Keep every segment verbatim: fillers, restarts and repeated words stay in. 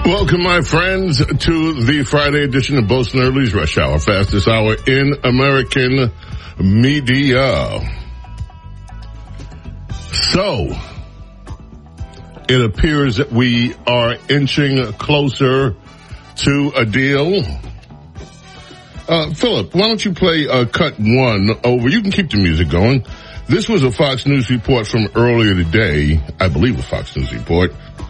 Welcome, my friends, to the Friday edition of Bo Snerdley's Rush Hour, fastest hour in American media. So, it appears that we are inching closer to a deal. Uh, Philip, why don't you play uh, cut one over? You can keep the music going. This was a Fox News report from earlier today, I believe a Fox News report,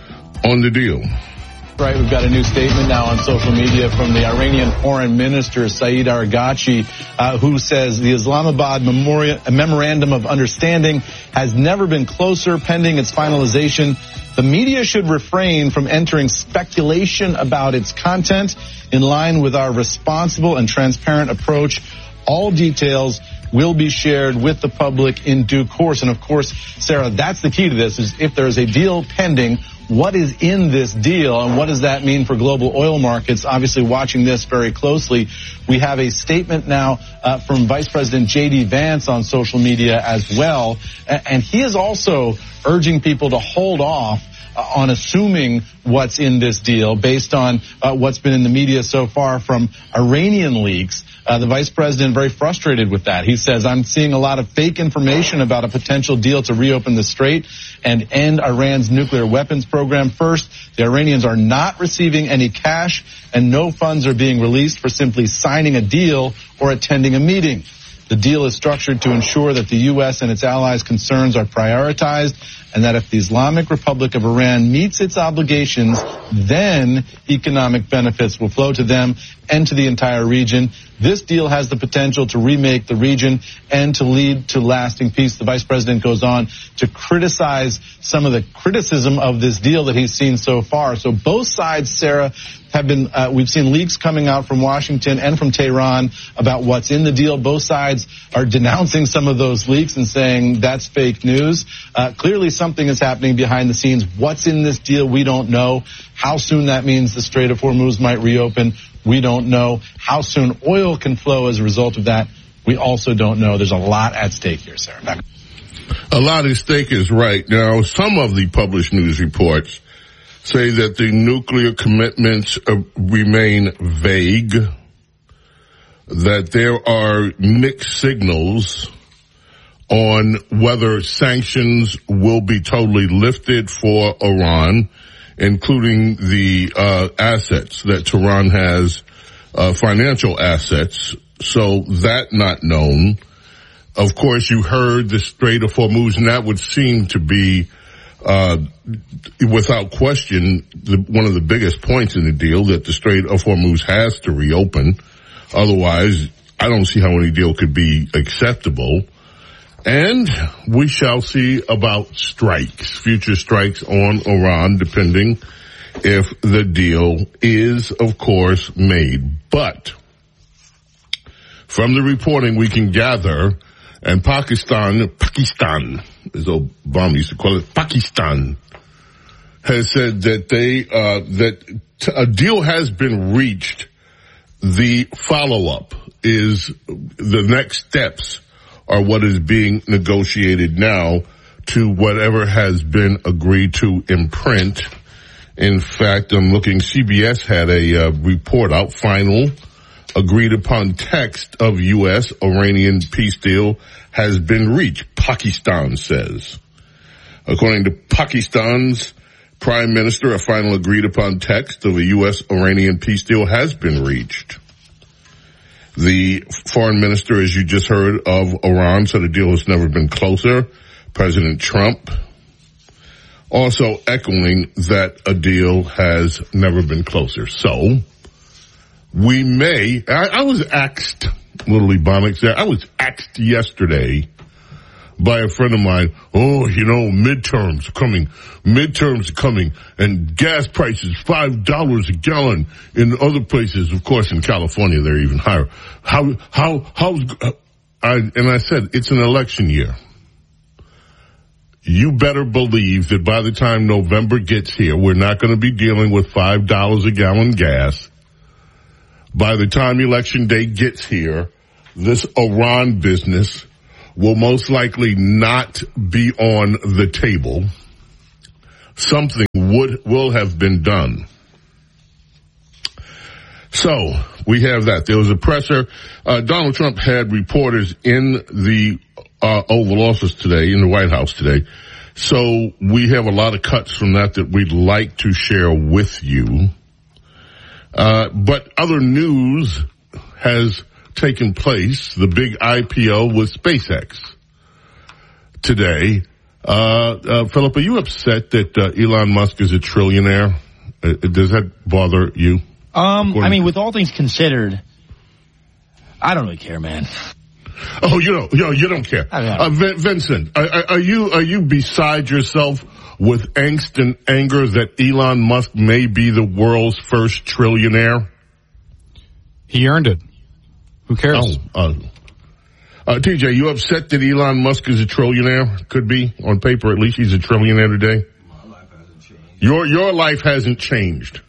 on the deal. Right, we've got a new statement now on social media from the Iranian Foreign Minister, Saeed Arghachi, uh, who says the Islamabad Memorial, Memorandum of Understanding has never been closer pending its finalization. The media should refrain from entering speculation about its content in line with our responsible and transparent approach. All details will be shared with the public in due course. And of course, Sarah, that's the key to this, is if there's a deal pending, what is in this deal and what does that mean for global oil markets? Obviously watching this very closely. We have a statement now uh, from Vice President J D Vance on social media as well. And he is also urging people to hold off on assuming what's in this deal based on uh, what's been in the media so far from Iranian leaks. Uh, the vice president very frustrated with that. He says, I'm seeing a lot of fake information about a potential deal to reopen the strait and end Iran's nuclear weapons program. First, the Iranians are not receiving any cash and no funds are being released for simply signing a deal or attending a meeting. The deal is structured to ensure that the U S and its allies' concerns are prioritized and that if the Islamic Republic of Iran meets its obligations, then economic benefits will flow to them and to the entire region. This deal has the potential to remake the region and to lead to lasting peace. The vice president goes on to criticize some of the criticism of this deal that he's seen so far. So both sides, Sarah, have been, uh, we've seen leaks coming out from Washington and from Tehran about what's in the deal. Both sides are denouncing some of those leaks and saying that's fake news. Uh, clearly something is happening behind the scenes. What's in this deal? We don't know. How soon that means the Strait of Hormuz might reopen, we don't know. How soon oil can flow as a result of that, we also don't know. There's a lot at stake here, Sarah. Back. A lot at stake is right. Now, some of the published news reports say that the nuclear commitments uh, remain vague, that there are mixed signals on whether sanctions will be totally lifted for Iran, including the uh, assets that Tehran has, uh, financial assets. So that not known. Of course, you heard the Strait of Hormuz, and that would seem to be Uh, without question, the, one of the biggest points in the deal, that the Strait of Hormuz has to reopen. Otherwise, I don't see how any deal could be acceptable. And we shall see about strikes, future strikes on Iran, depending if the deal is, of course, made. But from the reporting we can gather, and Pakistan, Pakistan, as Obama used to call it, Pakistan, has said that they, uh, that t- a deal has been reached. The follow-up is, the next steps are what is being negotiated now to whatever has been agreed to in print. In fact, I'm looking, C B S had a uh, report out, final agreed upon text of U S Iranian peace deal has been reached, Pakistan says. According to Pakistan's Prime Minister, a final agreed upon text of a U S Iranian peace deal has been reached. The foreign minister, as you just heard, of Iran said the deal has never been closer. President Trump also echoing that a deal has never been closer. So, we may, I, I was asked, Little Ebonics there, I was asked yesterday by a friend of mine, oh, you know, midterms coming, midterms coming, and gas prices five dollars a gallon in other places. Of course, in California, they're even higher. How, how, how, I, and I said, it's an election year. You better believe that by the time November gets here, we're not going to be dealing with five dollars a gallon gas. By the time election day gets here, this Iran business will most likely not be on the table. Something would, will have been done. So we have that. There was a presser. Uh, Donald Trump had reporters in the uh, Oval Office today, in the White House today. So we have a lot of cuts from that that we'd like to share with you. Uh, but other news has taken place. The big I P O with SpaceX today. Uh, uh, Philip, are you upset that uh, Elon Musk is a trillionaire? Uh, does that bother you? Um, I mean, with all things considered, I don't really care, man. Oh, you don't, you know, you don't care. Uh, Vincent, are, are you, are you beside yourself with angst and anger that Elon Musk may be the world's first trillionaire? He earned it. Who cares? Oh, uh, uh, T J, you upset that Elon Musk is a trillionaire? Could be, on paper at least, he's a trillionaire today. My life hasn't changed. Your, your life hasn't changed.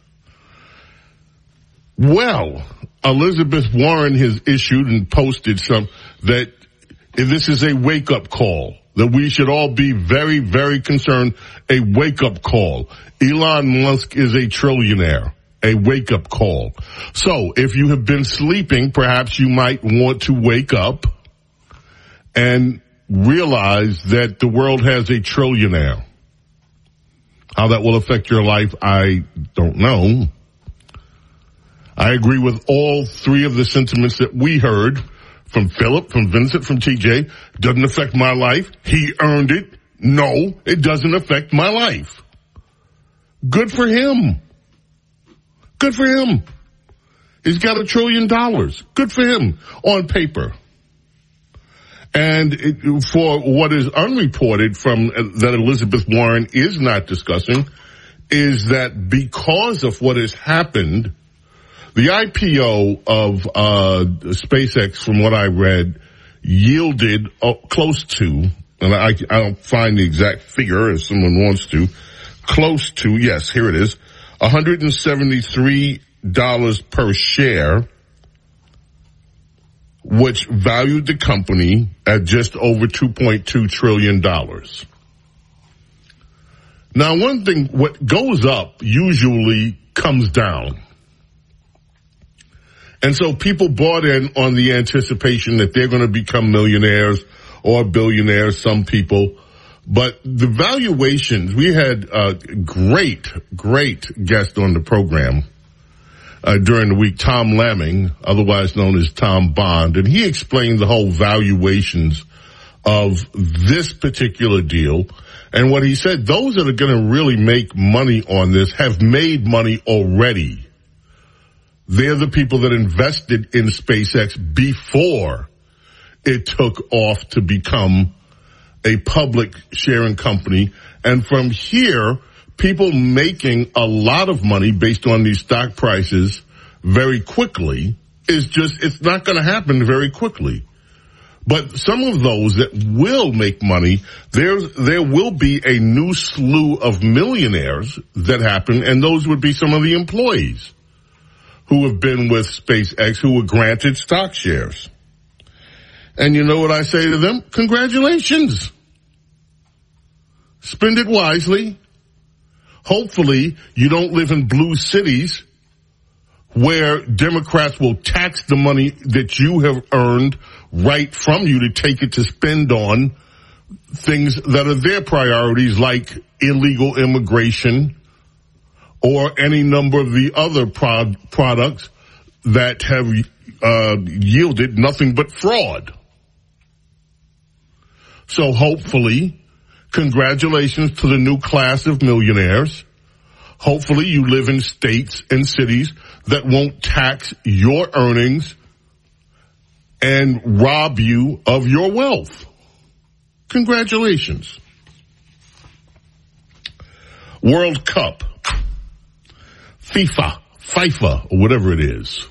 Well, Elizabeth Warren has issued and posted some that this is a wake-up call, that we should all be very, very concerned, a wake-up call. Elon Musk is a trillionaire, a wake-up call. So if you have been sleeping, perhaps you might want to wake up and realize that the world has a trillionaire. How that will affect your life, I don't know. I agree with all three of the sentiments that we heard from Philip, from Vincent, from T J. Doesn't affect my life. He earned it. No, it doesn't affect my life. Good for him. Good for him. He's got a trillion dollars. Good for him on paper. And it, for what is unreported from uh, that Elizabeth Warren is not discussing is that because of what has happened, the I P O of uh SpaceX, from what I read, yielded uh, close to, and I, I don't find the exact figure if someone wants to, close to, yes, here it is, one hundred seventy-three dollars per share, which valued the company at just over two point two trillion dollars. Now, one thing, what goes up usually comes down. And so people bought in on the anticipation that they're going to become millionaires or billionaires, some people. But the valuations, we had a great, great guest on the program uh, during the week, Tom Lamming, otherwise known as Tom Bond, and he explained the whole valuations of this particular deal. And what he said, those that are going to really make money on this have made money already. They're the people that invested in SpaceX before it took off to become a public sharing company. And from here, people making a lot of money based on these stock prices very quickly is just, it's not going to happen very quickly. But some of those that will make money, there's, there will be a new slew of millionaires that happen, and those would be some of the employees who have been with SpaceX, who were granted stock shares. And you know what I say to them? Congratulations. Spend it wisely. Hopefully you don't live in blue cities where Democrats will tax the money that you have earned right from you to take it to spend on things that are their priorities, like illegal immigration or any number of the other prod- products that have uh, yielded nothing but fraud. So hopefully, congratulations to the new class of millionaires. Hopefully you live in states and cities that won't tax your earnings and rob you of your wealth. Congratulations. World Cup. FIFA, FIFA, or whatever it is.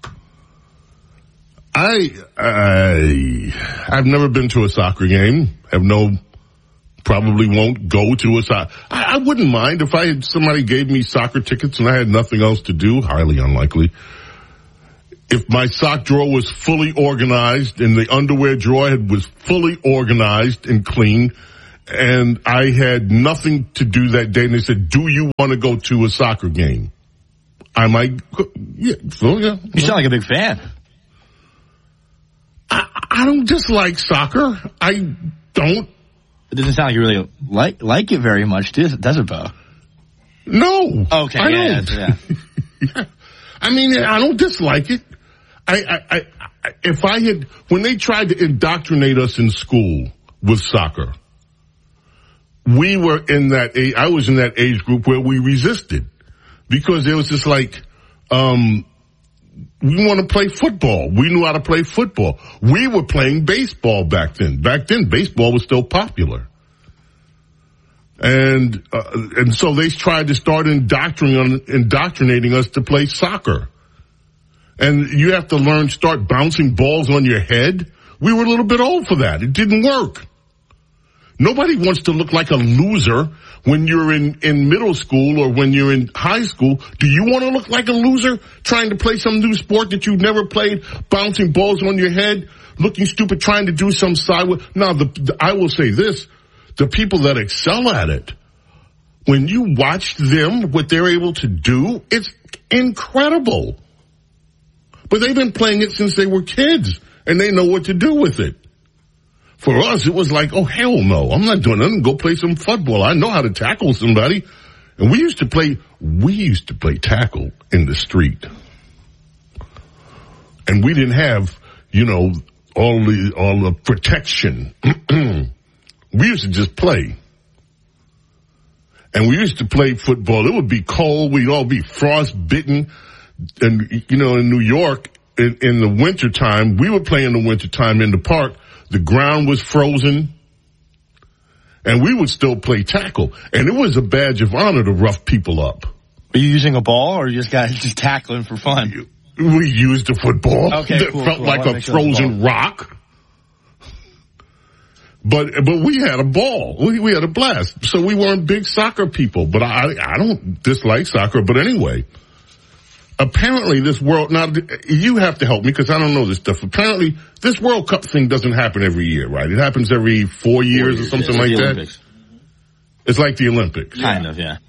I, I, I've never been to a soccer game. Have no, probably won't go to a soccer. I, I wouldn't mind if I had somebody gave me soccer tickets and I had nothing else to do. Highly unlikely. If my sock drawer was fully organized and the underwear drawer had, was fully organized and clean, and I had nothing to do that day, and they said, "Do you want to go to a soccer game?" I might, yeah, so yeah. You sound like a big fan. I, I don't dislike soccer. I don't. It doesn't sound like you really like like it very much, does it, Bo? No. Okay, I yeah, don't. yeah. yeah. I mean, I don't dislike it. I, I, I, I, if I had, when they tried to indoctrinate us in school with soccer, we were in that age, I was in that age group where we resisted because it was just like, um, we want to play football. We knew how to play football. We were playing baseball back then. Back then, baseball was still popular. And, uh, and so they tried to start indoctrinating, indoctrinating us to play soccer. And you have to learn, start bouncing balls on your head. We were a little bit old for that. It didn't work. Nobody wants to look like a loser when you're in, in middle school or when you're in high school. Do you want to look like a loser trying to play some new sport that you've never played, bouncing balls on your head, looking stupid, trying to do some sideway? Now, the, the, I will say this, the people that excel at it, when you watch them, what they're able to do, it's incredible. But they've been playing it since they were kids, and they know what to do with it. For us, it was like, oh, hell no, I'm not doing nothing. Go play some football. I know how to tackle somebody. And we used to play, we used to play tackle in the street. And we didn't have, you know, all the, all the protection. We used to just play. And we used to play football. It would be cold. We'd all be frostbitten. And, you know, in New York, in, in the wintertime, we would play in the wintertime in the park. The ground was frozen, and we would still play tackle. And it was a badge of honor to rough people up. Are you using a ball, or you just got just tackling for fun? We used a football okay, that cool, felt cool. like a frozen rock. But but we had a ball. We we had a blast. So we weren't big soccer people. But I I don't dislike soccer. But anyway. Apparently this World, now you have to help me because I don't know this stuff. Apparently this World Cup thing doesn't happen every year, right? It happens every four years, four years or something yeah, like that. Olympics. It's like the Olympics. Kind of, yeah.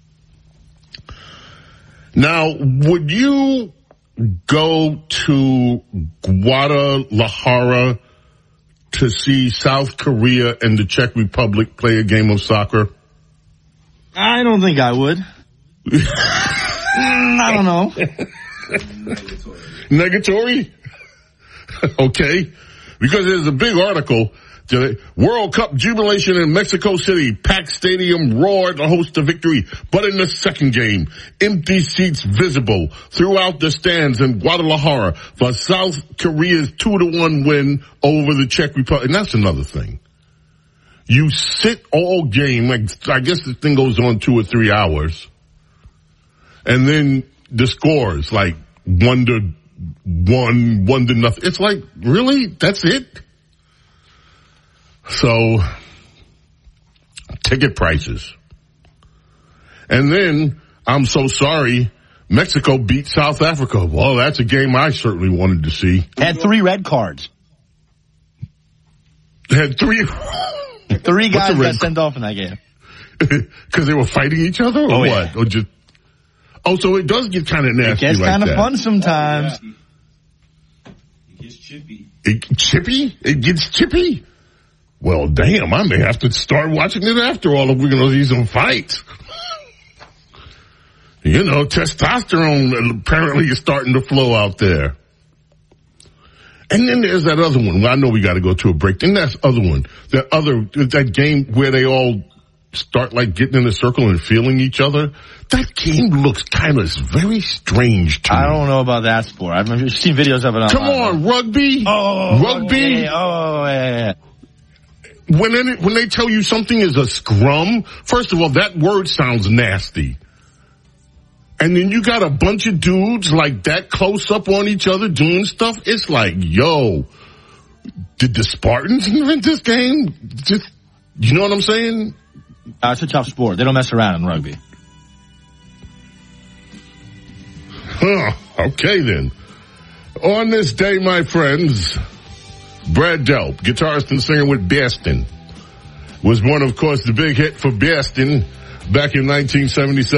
Now, would you go to Guadalajara to see South Korea and the Czech Republic play a game of soccer? I don't think I would. Mm, I don't know. Negatory? Okay. Because there's a big article today. World Cup jubilation in Mexico City. Packed stadium roared to host the victory. But in the second game, empty seats visible throughout the stands in Guadalajara for South Korea's two to one win over the Czech Republic. And that's another thing. You sit all game, like, I guess the thing goes on two or three hours. And then the scores, like one to one, one to nothing. It's like, really? That's it? So, ticket prices. And then, I'm so sorry, Mexico beat South Africa. Well, that's a game I certainly wanted to see. Had three red cards. Had three. Three guys got sent off in that game. Because they were fighting each other or oh, what? Yeah. Or just. Oh, so it does get kind of nasty. It gets like kind of that. fun sometimes. Oh, yeah. It gets chippy. It, chippy? It gets chippy? Well, damn, I may have to start watching it after all if we're going to see some fights. You know, testosterone apparently is starting to flow out there. And then there's that other one. Well, I know we got to go to a break. Then that's other one. That other, that game where they all start like getting in a circle and feeling each other. That game looks kind of very strange to me. I don't know about that sport. I've seen videos of it online. Come on, rugby. Oh, rugby. Yeah, yeah. Oh, yeah, yeah. When they, when they tell you something is a scrum, first of all, that word sounds nasty. And then you got a bunch of dudes like that close up on each other doing stuff. It's like, yo, did the Spartans invent this game? Just, you know what I'm saying? Uh, it's a tough sport. They don't mess around in rugby. Huh, okay then. On this day, my friends, Brad Delp, guitarist and singer with Bastin, was one, of course, the big hit for Bastin back in nineteen seventy-seven.